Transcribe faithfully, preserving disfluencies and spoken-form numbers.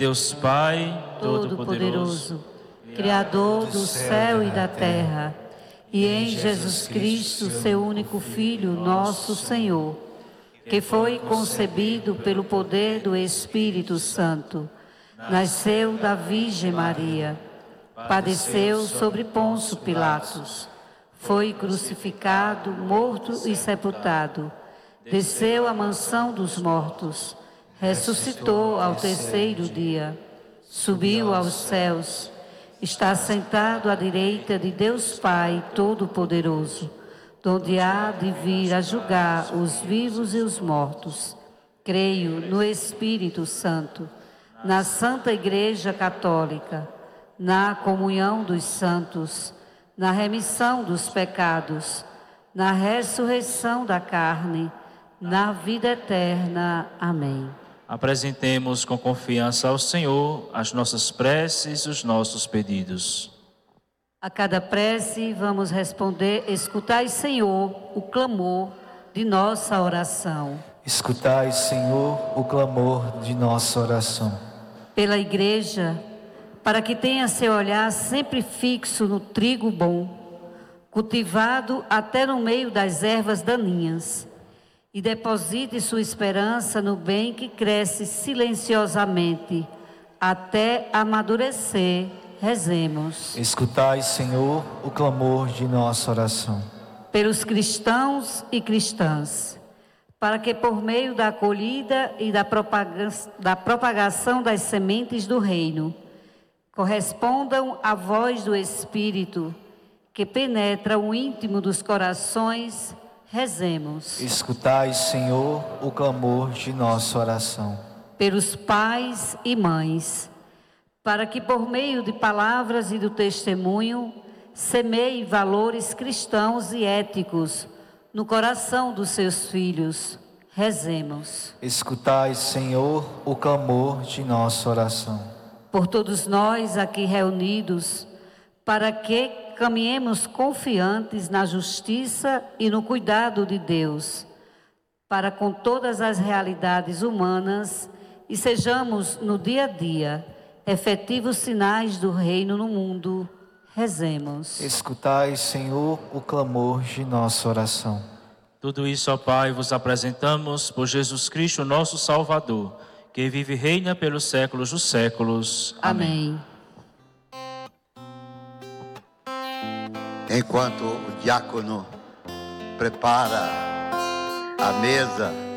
Deus Pai Todo-Poderoso, Criador do céu e da terra, e em Jesus Cristo, seu único Filho, nosso Senhor, que foi concebido pelo poder do Espírito Santo, nasceu da Virgem Maria, padeceu sobre Pôncio Pilatos, foi crucificado, morto e sepultado, desceu à mansão dos mortos, ressuscitou ao terceiro dia, subiu aos céus, está sentado à direita de Deus Pai Todo-Poderoso, donde há de vir a julgar os vivos e os mortos. Creio no Espírito Santo, na Santa Igreja Católica, na comunhão dos santos, na remissão dos pecados, na ressurreição da carne, na vida eterna. Amém. Apresentemos com confiança ao Senhor as nossas preces e os nossos pedidos. A cada prece vamos responder: escutai, Senhor, o clamor de nossa oração. Escutai, Senhor, o clamor de nossa oração. Pela Igreja, para que tenha seu olhar sempre fixo no trigo bom, cultivado até no meio das ervas daninhas, e deposite sua esperança no bem que cresce silenciosamente até amadurecer. Rezemos. Escutai, Senhor, o clamor de nossa oração. Pelos cristãos e cristãs, para que por meio da acolhida e da, propaga da propagação das sementes do reino, correspondam à voz do Espírito que penetra o íntimo dos corações. Rezemos. Escutai, Senhor, o clamor de nossa oração. Pelos pais e mães, para que por meio de palavras e do testemunho, semeie valores cristãos e éticos no coração dos seus filhos. Rezemos. Escutai, Senhor, o clamor de nossa oração. Por todos nós aqui reunidos, para que caminhemos confiantes na justiça e no cuidado de Deus, para com todas as realidades humanas, e sejamos no dia a dia efetivos sinais do reino no mundo. Rezemos. Escutai, Senhor, o clamor de nossa oração. Tudo isso, ó Pai, vos apresentamos por Jesus Cristo, nosso Salvador, que vive e reina pelos séculos dos séculos. Amém. Enquanto o diácono prepara a mesa,